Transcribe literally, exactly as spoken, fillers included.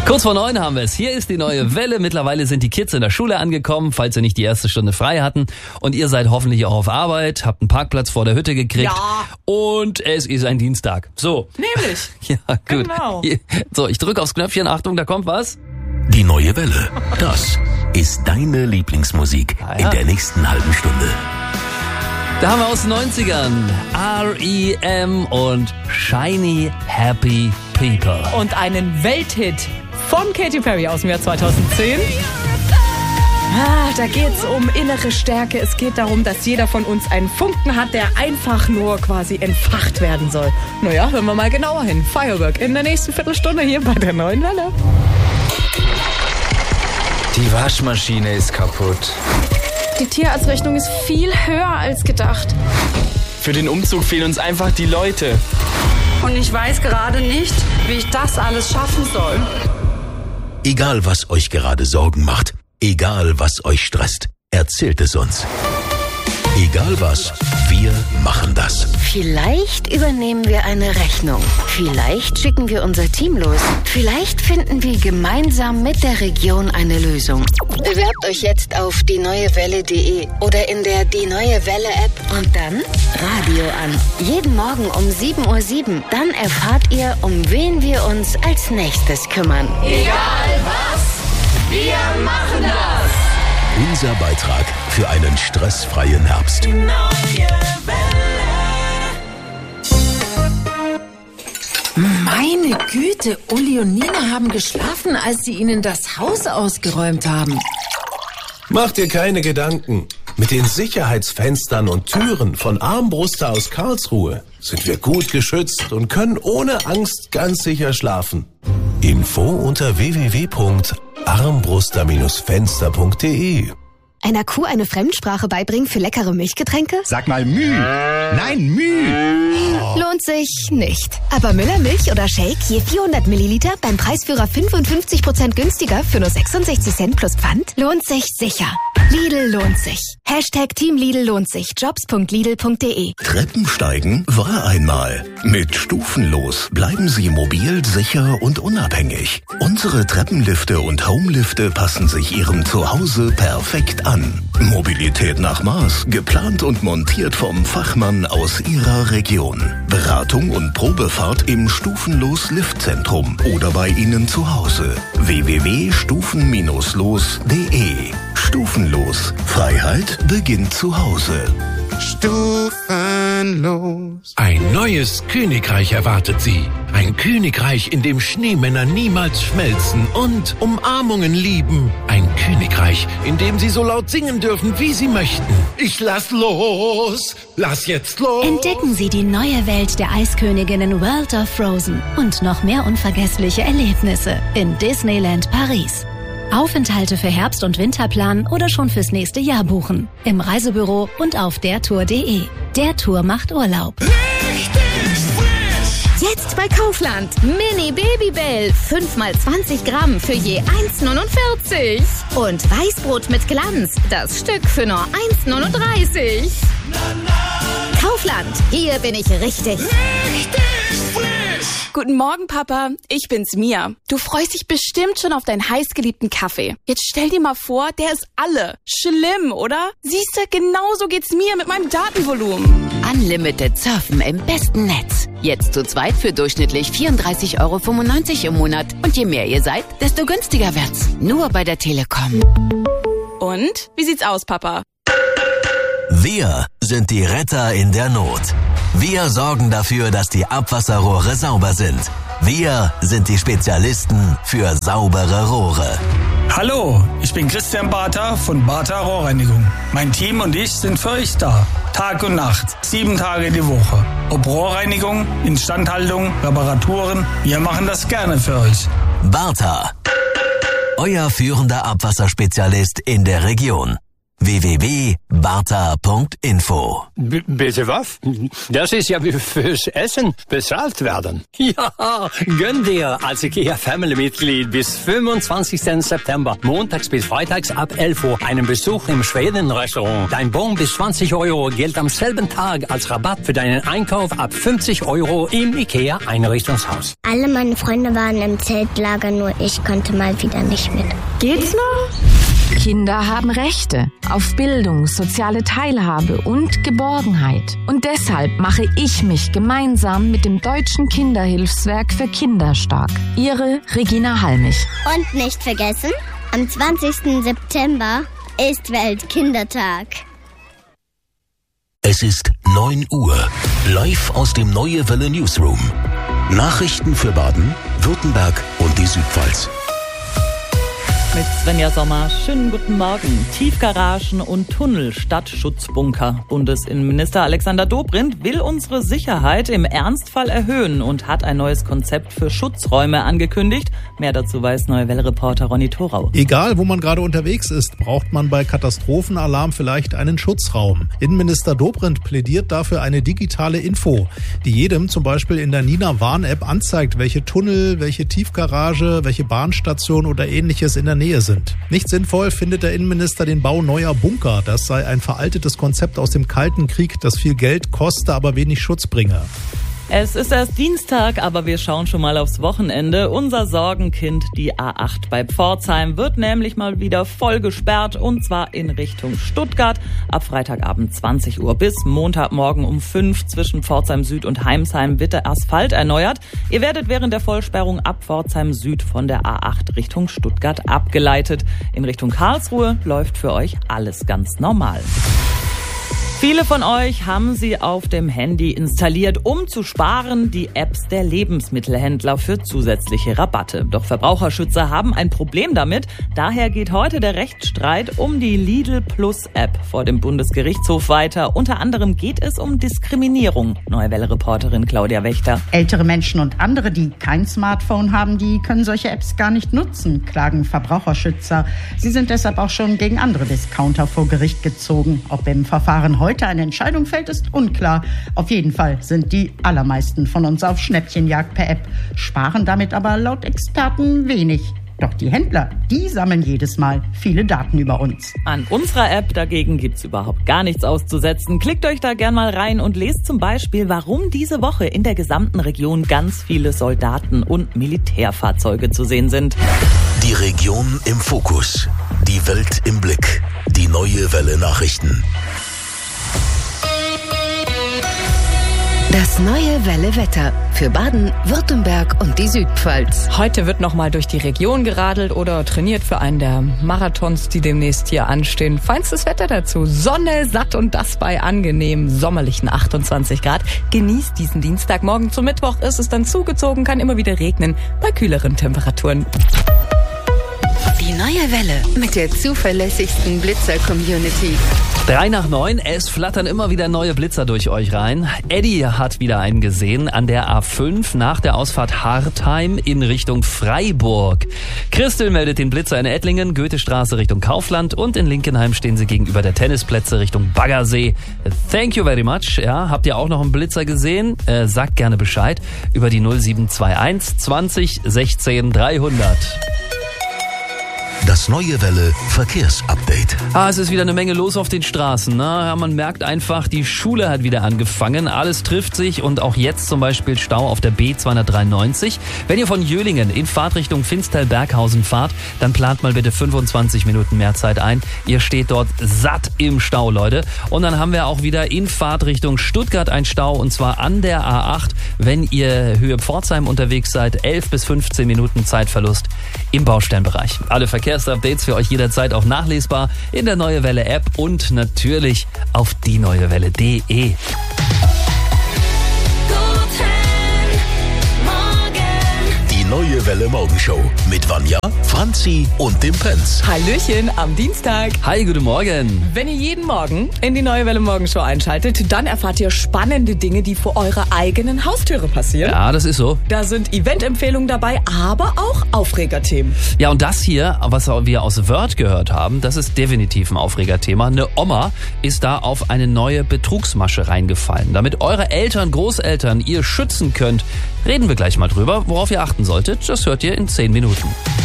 Kurz vor neun haben wir es. Hier ist die neue Welle. Mittlerweile sind die Kids in der Schule angekommen, falls sie nicht die erste Stunde frei hatten. Und ihr seid hoffentlich auch auf Arbeit, habt einen Parkplatz vor der Hütte gekriegt. Ja. Und es ist ein Dienstag. So. Nämlich. Ja, gut. Genau. So, ich drücke aufs Knöpfchen. Achtung, da kommt was. Die neue Welle. Das ist deine Lieblingsmusik Ah, ja. in der nächsten halben Stunde. Da haben wir aus den neunzigern R E M und Shiny Happy People. Und einen Welthit von Katy Perry aus dem Jahr zweitausendzehn. Ah, da geht's um innere Stärke. Es geht darum, dass jeder von uns einen Funken hat, der einfach nur quasi entfacht werden soll. Naja, hören wir mal genauer hin. Firework in der nächsten Viertelstunde hier bei der neuen Welle. Die Waschmaschine ist kaputt. Die Tierarztrechnung ist viel höher als gedacht. Für den Umzug fehlen uns einfach die Leute. Und ich weiß gerade nicht, wie ich das alles schaffen soll. Egal, was euch gerade Sorgen macht, egal, was euch stresst, erzählt es uns. Egal was, wir machen das. Vielleicht übernehmen wir eine Rechnung. Vielleicht schicken wir unser Team los. Vielleicht finden wir gemeinsam mit der Region eine Lösung. Bewerbt euch jetzt auf die neue welle punkt de oder in der Die Neue Welle App und dann Radio an. Jeden Morgen um sieben Uhr sieben. Dann erfahrt ihr, um wen wir uns als nächstes kümmern. Egal was, wir machen das. Unser Beitrag für einen stressfreien Herbst. Die neue Welle. Meine Güte, Uli und Nina haben geschlafen, als sie ihnen das Haus ausgeräumt haben. Mach dir keine Gedanken. Mit den Sicherheitsfenstern und Türen von Armbruster aus Karlsruhe sind wir gut geschützt und können ohne Angst ganz sicher schlafen. Info unter w w w punkt armbruster Fenster punkt de. Einer Kuh eine Fremdsprache beibringen für leckere Milchgetränke? Sag mal Müh. Nein, Müh. Lohnt sich nicht. Aber Müllermilch oder Shake je vierhundert Milliliter beim Preisführer fünfundfünfzig Prozent günstiger für nur sechsundsechzig Cent plus Pfand? Lohnt sich sicher. Lidl lohnt sich. Hashtag Team Lidl lohnt sich. Jobs punkt lidl punkt de. Treppensteigen war einmal. Mit Stufenlos bleiben Sie mobil, sicher und unabhängig. Unsere Treppenlifte und Homelifte passen sich Ihrem Zuhause perfekt an. Mobilität nach Maß, geplant und montiert vom Fachmann aus Ihrer Region. Beratung und Probefahrt im Stufenlos Liftzentrum oder bei Ihnen zu Hause. w w w punkt stufen los punkt de. Stufenlos. Freiheit beginnt zu Hause. Stufenlos. Ein neues Königreich erwartet Sie. Ein Königreich, in dem Schneemänner niemals schmelzen und Umarmungen lieben. Ein Königreich, in dem Sie so laut singen dürfen, wie Sie möchten. Ich lass los. Lass jetzt los. Entdecken Sie die neue Welt der Eisköniginnen World of Frozen und noch mehr unvergessliche Erlebnisse in Disneyland Paris. Aufenthalte für Herbst- und Winterplan oder schon fürs nächste Jahr buchen. Im Reisebüro und auf der tour punkt de. Der Tour macht Urlaub. Jetzt bei Kaufland. Mini Babybell. fünf mal zwanzig Gramm für je eins neunundvierzig. Und Weißbrot mit Glanz. Das Stück für nur eins neununddreißig. Kaufland. Hier bin ich richtig. Richtig frisch. Guten Morgen, Papa. Ich bin's, Mia. Du freust dich bestimmt schon auf deinen heißgeliebten Kaffee. Jetzt stell dir mal vor, der ist alle. Schlimm, oder? Siehste, genauso geht's mir mit meinem Datenvolumen. Unlimited Surfen im besten Netz. Jetzt zu zweit für durchschnittlich vierunddreißig Euro fünfundneunzig im Monat. Und je mehr ihr seid, desto günstiger wird's. Nur bei der Telekom. Und? Wie sieht's aus, Papa? Wir sind die Retter in der Not. Wir sorgen dafür, dass die Abwasserrohre sauber sind. Wir sind die Spezialisten für saubere Rohre. Hallo, ich bin Christian Bartha von Bartha Rohrreinigung. Mein Team und ich sind für euch da. Tag und Nacht, sieben Tage die Woche. Ob Rohrreinigung, Instandhaltung, Reparaturen, wir machen das gerne für euch. Bartha, euer führender Abwasserspezialist in der Region. w w w punkt barta punkt info. B- bitte was? Das ist ja wie fürs Essen bezahlt werden. Ja, gönn dir als IKEA Family-Mitglied bis fünfundzwanzigsten September, montags bis freitags ab elf Uhr, einen Besuch im Schweden-Restaurant. Dein Bon bis zwanzig Euro gilt am selben Tag als Rabatt für deinen Einkauf ab fünfzig Euro im IKEA Einrichtungshaus. Alle meine Freunde waren im Zeltlager, nur ich konnte mal wieder nicht mit. Geht's noch? Kinder haben Rechte auf Bildung, soziale Teilhabe und Geborgenheit. Und deshalb mache ich mich gemeinsam mit dem Deutschen Kinderhilfswerk für Kinder stark. Ihre Regina Halmich. Und nicht vergessen, am zwanzigsten September ist Weltkindertag. Es ist neun Uhr. Live aus dem Neue Welle Newsroom. Nachrichten für Baden, Württemberg und die Südpfalz. Mit Svenja Sommer. Schönen guten Morgen. Tiefgaragen und Tunnel statt Schutzbunker. Bundesinnenminister Alexander Dobrindt will unsere Sicherheit im Ernstfall erhöhen und hat ein neues Konzept für Schutzräume angekündigt. Mehr dazu weiß Neue Welle-Reporter Ronny Thorau. Egal, wo man gerade unterwegs ist, braucht man bei Katastrophenalarm vielleicht einen Schutzraum. Innenminister Dobrindt plädiert dafür eine digitale Info, die jedem zum Beispiel in der Nina Warn-App anzeigt, welche Tunnel, welche Tiefgarage, welche Bahnstation oder ähnliches in der Nähe sind. Nicht sinnvoll findet der Innenminister den Bau neuer Bunker. Das sei ein veraltetes Konzept aus dem Kalten Krieg, das viel Geld koste, aber wenig Schutz bringe. Es ist erst Dienstag, aber wir schauen schon mal aufs Wochenende. Unser Sorgenkind, die A acht bei Pforzheim, wird nämlich mal wieder voll gesperrt, und zwar in Richtung Stuttgart. Ab Freitagabend zwanzig Uhr bis Montagmorgen um fünf zwischen Pforzheim Süd und Heimsheim wird der Asphalt erneuert. Ihr werdet während der Vollsperrung ab Pforzheim Süd von der A acht Richtung Stuttgart abgeleitet. In Richtung Karlsruhe läuft für euch alles ganz normal. Viele von euch haben sie auf dem Handy installiert, um zu sparen, die Apps der Lebensmittelhändler für zusätzliche Rabatte. Doch Verbraucherschützer haben ein Problem damit. Daher geht heute der Rechtsstreit um die Lidl Plus App vor dem Bundesgerichtshof weiter. Unter anderem geht es um Diskriminierung. Neue Welle-Reporterin Claudia Wächter. Ältere Menschen und andere, die kein Smartphone haben, die können solche Apps gar nicht nutzen, klagen Verbraucherschützer. Sie sind deshalb auch schon gegen andere Discounter vor Gericht gezogen. Ob im Verfahren heute eine Entscheidung fällt, ist unklar. Auf jeden Fall sind die allermeisten von uns auf Schnäppchenjagd per App, sparen damit aber laut Experten wenig. Doch die Händler, die sammeln jedes Mal viele Daten über uns. An unserer App dagegen gibt's überhaupt gar nichts auszusetzen. Klickt euch da gern mal rein und lest zum Beispiel, warum diese Woche in der gesamten Region ganz viele Soldaten und Militärfahrzeuge zu sehen sind. Die Region im Fokus. Die Welt im Blick. Die Neue Welle Nachrichten. Das Neue Welle Wetter für Baden, Württemberg und die Südpfalz. Heute wird nochmal durch die Region geradelt oder trainiert für einen der Marathons, die demnächst hier anstehen. Feinstes Wetter dazu. Sonne, satt und das bei angenehmen sommerlichen achtundzwanzig Grad. Genießt diesen Dienstag. Morgen zum Mittwoch ist es dann zugezogen, kann immer wieder regnen bei kühleren Temperaturen. Die Neue Welle mit der zuverlässigsten Blitzer-Community. Drei nach neun, es flattern immer wieder neue Blitzer durch euch rein. Eddie hat wieder einen gesehen an der A fünf nach der Ausfahrt Hartheim in Richtung Freiburg. Christel meldet den Blitzer in Ettlingen, Goethestraße Richtung Kaufland, und in Linkenheim stehen sie gegenüber der Tennisplätze Richtung Baggersee. Thank you very much. Ja, habt ihr auch noch einen Blitzer gesehen? Äh, sagt gerne Bescheid über die null sieben zwei eins zwanzig sechzehn dreihundert. Das Neue Welle Verkehrsupdate. Ah, es ist wieder eine Menge los auf den Straßen. Ne? Ja, man merkt einfach, die Schule hat wieder angefangen. Alles trifft sich, und auch jetzt zum Beispiel Stau auf der B zweihundertdreiundneunzig. Wenn ihr von Jöhlingen in Fahrtrichtung Finstel-Berghausen fahrt, dann plant mal bitte fünfundzwanzig Minuten mehr Zeit ein. Ihr steht dort satt im Stau, Leute. Und dann haben wir auch wieder in Fahrtrichtung Stuttgart einen Stau, und zwar an der A acht. Wenn ihr Höhe Pforzheim unterwegs seid, elf bis fünfzehn Minuten Zeitverlust im Baustellenbereich. Alle Verkehrsupdates für euch jederzeit auch nachlesbar in der Neue Welle App und natürlich auf die neue welle punkt de. Die Neue Welle Welle Morgenshow mit Vanja, Franzi und dem Prinz. Hallöchen am Dienstag. Hi, guten Morgen. Wenn ihr jeden Morgen in die neue Welle Morgenshow einschaltet, dann erfahrt ihr spannende Dinge, die vor eurer eigenen Haustüre passieren. Ja, das ist so. Da sind Eventempfehlungen dabei, aber auch Aufregerthemen. Ja, und das hier, was wir aus Wörth gehört haben, das ist definitiv ein Aufregerthema. Eine Oma ist da auf eine neue Betrugsmasche reingefallen. Damit eure Eltern, Großeltern ihr schützen könnt, reden wir gleich mal drüber. Worauf ihr achten solltet, das hört ihr in zehn Minuten.